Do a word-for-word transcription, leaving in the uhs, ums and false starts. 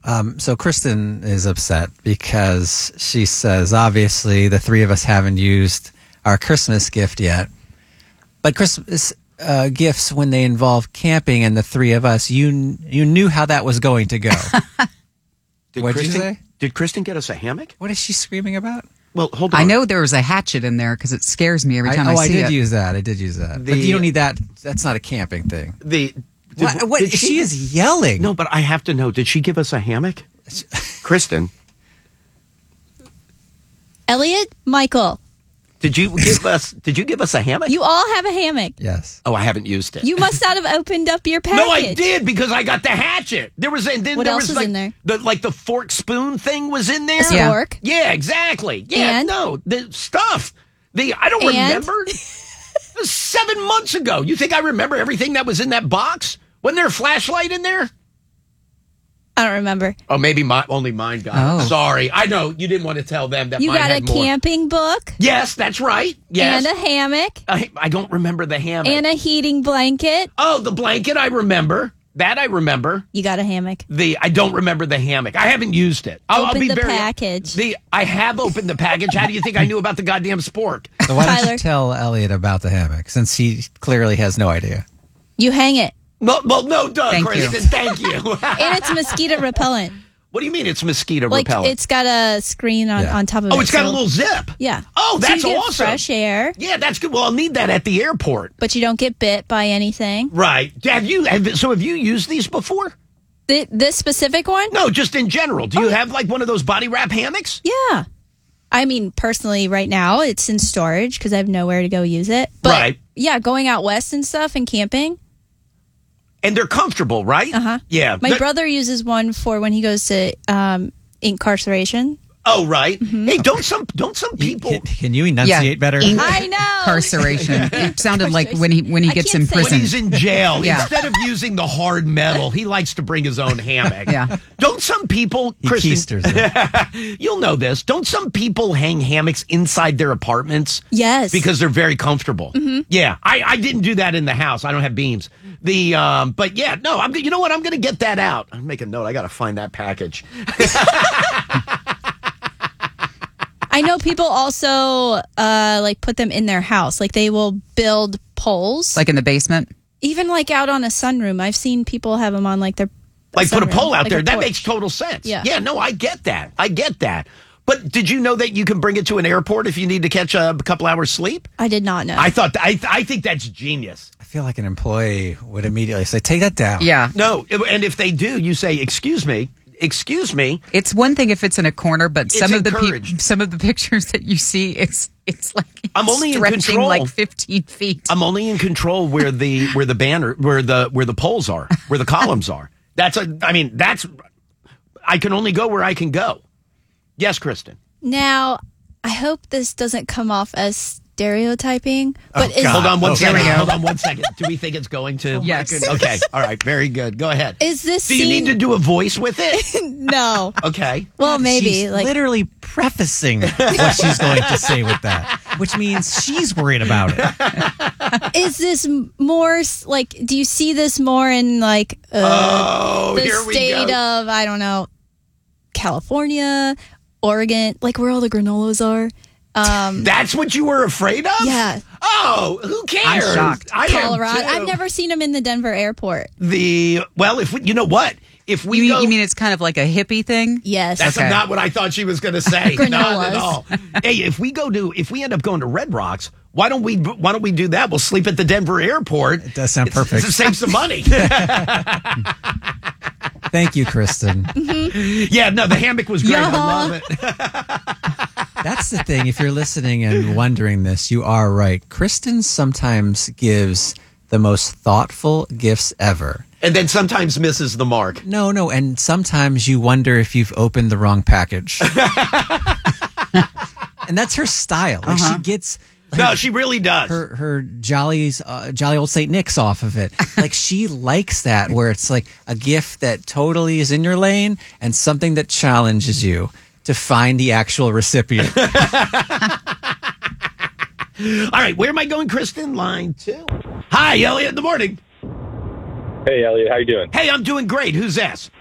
Um, so Kristen is upset because she says, obviously, the three of us haven't used our Christmas gift yet. But Christmas uh, gifts, when they involve camping and the three of us, you you knew how that was going to go. Did What'd Kristen, you say? Did Kristen get us a hammock? What is she screaming about? Well, hold on. I know there was a hatchet in there because it scares me every time I, I, oh, see I did it. use that. I did use that. The- but you don't need that. That's not a camping thing. The did, What? what did she, is yelling. No, but I have to know. Did she give us a hammock? Kristen, Elliot, Michael, did you give us? Did you give us a hammock? you all have a hammock. Yes. Oh, I haven't used it. You must not have opened up your package. No, I did because I got the hatchet. There was and then What there else was is like in there? the like the fork spoon thing was in there. A Yeah. spork. Yeah, exactly. Yeah, And? no, the stuff. The I don't And? remember. It was seven months ago. You think I remember everything that was in that box? Wasn't there a flashlight in there? I don't remember. Oh, maybe my only mine got it. Oh. Sorry, I know you didn't want to tell them that. You mine got a had more. camping book Yes, that's right. Yes, and a hammock I, I don't remember the hammock. and a heating blanket. oh, the blanket. I remember that. I remember. You got a hammock. The I don't remember the hammock. I haven't used it. I'll, I'll Open be the very, package. The I have opened the package. How do you think I knew about the goddamn spork? So why don't Tyler. you tell Elliot about the hammock, since he clearly has no idea? You hang it. Well, well no, duh, Thank Kristen. you. Thank you. And it's mosquito repellent. What do you mean it's mosquito Like repellent? it's got a screen on, Yeah. on top of it. oh, it's got so- a little zip. Yeah. Oh, that's so you get awesome. fresh air, Yeah, that's good. Well, I'll need that at the airport. but you don't get bit by anything. Right. Have you? Have, so have you used these before? Th- this specific one? No, just in general. Do you have like one of those body wrap hammocks? Yeah. I mean, personally, right now it's in storage because I have nowhere to go use it. But Right. yeah, going out west and stuff and camping. And they're comfortable, right? Uh huh. Yeah. My They're- brother uses one for when he goes to um, incarceration. Oh, right. Mm-hmm. Hey, don't some don't some people Can, can you enunciate better? I know. Incarceration. It sounded like when he when he I gets can't in say- when prison. he's in jail, Yeah. instead of using the hard metal, he likes to bring his own hammock. Yeah. Don't some people, He Kristen, keisters it. you'll know this. Don't some people hang hammocks inside their apartments? Yes. Because they're very comfortable. Mm-hmm. Yeah, I, I didn't do that in the house. I don't have beams. The um, but yeah, no, I'm. You know what? I'm going to get that out. I'm make a note. I got to find that package. I know people also uh, like put them in their house. Like they will build poles. Like in the basement. even like out on a sunroom. I've seen people have them on like their Like put a sunroom, pole out like there. a That torch. makes total sense. Yeah. Yeah, no, I get that. I get that. But did you know that you can bring it to an airport if you need to catch a couple hours sleep? I did not know. I thought I I think that's genius. I feel like an employee would immediately say, "Take that down." Yeah. No, and if they do, you say, "Excuse me, excuse me." It's one thing if it's in a corner, but It's some of the encouraged. pe- some of the pictures that you see, it's it's like it's I'm only in stretching control. like fifteen feet. I'm only in control where the where the banner where the where the poles are, where the columns are. That's a. I mean, that's. I can only go where I can go. Yes, Kristen. Now, I hope this doesn't come off as stereotyping, but Oh, is, God. Hold on one Oh, second. here we go. Hold on one second. Do we think it's going to? Yes. Okay. All right. Very good. Go ahead. is this Do you scene- need to do a voice with it? No. Okay. Well, maybe She's like literally prefacing what she's going to say with that, which means she's worried about it. is this m- more s- like do you see this more in like uh, Oh, the here we state go. of I don't know, California, Oregon, like where all the granolas are? Um That's what you were afraid of? Yeah. Oh, who cares? I'm shocked. I am Colorado. too. I've never seen them in the Denver airport. The well, if we, you know what, if we You, go, you mean it's kind of like a hippie thing? Yes. that's Okay. not what I thought she was going to say. Not at Granolas. all. Hey, if we go to, if we end up going to Red Rocks, why don't we? Why don't we do that? We'll sleep at the Denver airport. It does sound It's- perfect. It's, save some money. Thank you, Kristen. Yeah, no, the hammock was great. I Yeah. love it. That's the thing. If you're listening and wondering this, you are right. Kristen sometimes gives the most thoughtful gifts ever. And then sometimes misses the mark. No, no, and sometimes you wonder if you've opened the wrong package. And that's her style. Like she gets like, No, she really does. her her jollies, uh, jolly old Saint Nick's off of it. Like she likes that, where it's like a gift that totally is in your lane and something that challenges you to find the actual recipient. All right, where am I going, Kristen? Line two. Hi, Elliot. In the morning. Hey, Elliot, how you doing? Hey, I'm doing great. Who's this?